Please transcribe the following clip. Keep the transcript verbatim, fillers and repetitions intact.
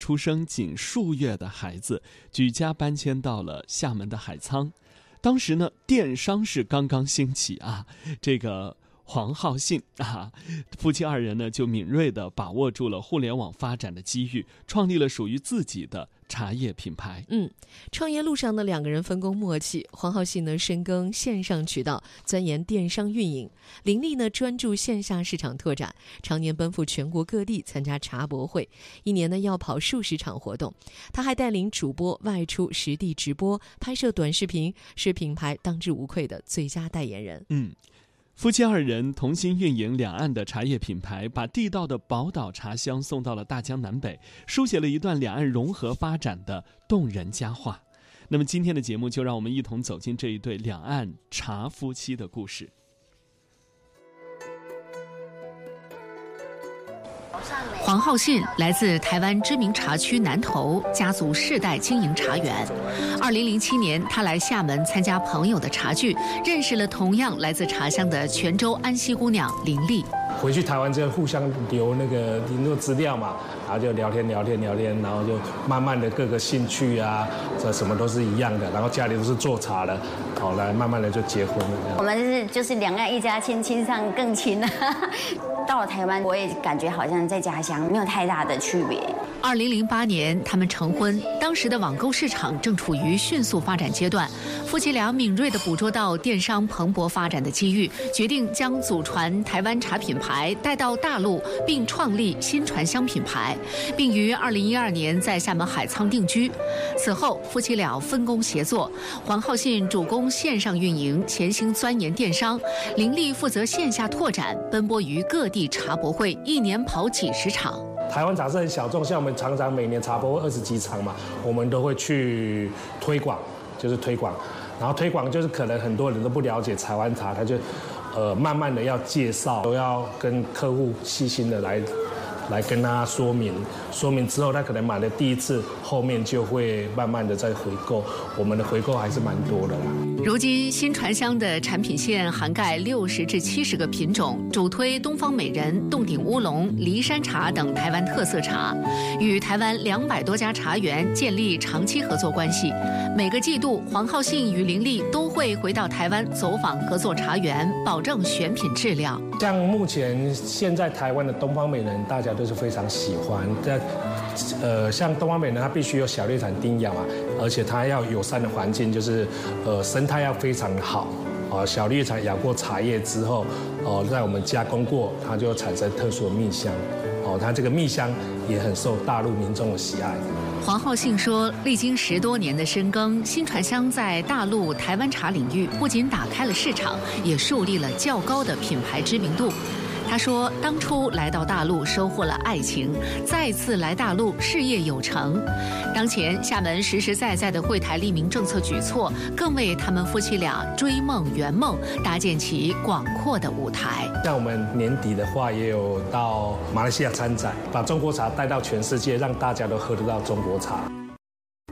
出生仅数月的孩子，举家搬迁到了厦门的海沧。当时呢，电商是刚刚兴起啊，这个黄浩信啊，夫妻二人呢就敏锐地把握住了互联网发展的机遇，创立了属于自己的茶叶品牌。 嗯，创业路上的两个人分工默契，黄浩信呢深耕线上渠道，钻研电商运营；林丽呢专注线下市场拓展，常年奔赴全国各地参加茶博会，一年呢要跑数十场活动。他还带领主播外出实地直播，拍摄短视频，是品牌当之无愧的最佳代言人。 嗯。夫妻二人同心运营两岸的茶叶品牌，把地道的宝岛茶香送到了大江南北，书写了一段两岸融合发展的动人佳话。那么今天的节目就让我们一同走进这一对两岸茶夫妻的故事。 黄浩信来自台湾知名茶区南投，家族世代经营茶园。二零零七年，他来厦门参加朋友的茶聚，认识了同样来自茶乡的泉州安溪姑娘林丽。 回去台湾之后，互相留那个联络资料嘛，然后就聊天聊天聊天，然后就慢慢的各个兴趣啊，这什么都是一样的，然后家里都是做茶的，好来慢慢的就结婚了。 我们就是就是两岸一家亲，亲上更亲了。到了台湾，我也感觉好像在家乡没有太大的区别。 二零零八年，他们成婚。当时的网购市场正处于迅速发展阶段，夫妻俩敏锐地捕捉到电商蓬勃发展的机遇，决定将祖传台湾茶品牌带到大陆，并创立新传香品牌，并于二零一二年在厦门海沧定居。此后，夫妻俩分工协作，黄浩信主攻线上运营，潜心钻研电商；林丽负责线下拓展，奔波于各地茶博会，一年跑几十场。 台湾茶是很小众，像我们常常每年茶博会二十几场嘛，我们都会去推广，就是推广。然后推广就是可能很多人都不了解台湾茶，他就呃慢慢的要介绍，都要跟客户细心的来来跟他说明，说明之后他可能买了第一次，后面就会慢慢的再回购，我们的回购还是蛮多的啦。 如今新传香的产品线涵盖六十至七十个品种，主推东方美人、洞顶乌龙、梨山茶等台湾特色茶，与台湾两百多家茶园建立长期合作关系。每个季度，黄浩信与林丽都会回到台湾走访合作茶园，保证选品质量。 像目前现在台湾的东方美人，大家都是非常喜欢。在呃，像东方美人，它必须有小叶产丁养啊，而且它要友善的环境，就是呃生态要非常好。啊，小绿茶养过茶叶之后，哦，在我们加工过，它就产生特殊的蜜香。哦，它这个蜜香也很受大陆民众的喜爱。 黄浩信说，历经十多年的深耕，新传香在大陆台湾茶领域不仅打开了市场，也树立了较高的品牌知名度。他说，当初来到大陆收获了爱情，再次来大陆事业有成。当前厦门实实在在的惠台利民政策举措，更为他们夫妻俩追梦圆梦搭建起广阔的舞台。 像我们年底的话，也有到马来西亚参展，把中国茶带到全世界，让大家都喝得到中国茶。